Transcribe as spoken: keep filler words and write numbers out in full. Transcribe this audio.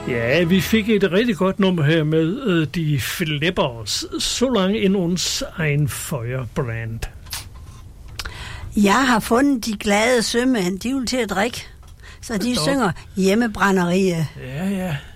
Ja, vi fik et rigtig godt nummer her med uh, de Flippers. Så langt in uns ein Feuerbrand. Jeg har fundet de glade sømænd. De vil til at drikke. Så de Stop. synger hjemmebrænderiet. Ja, ja.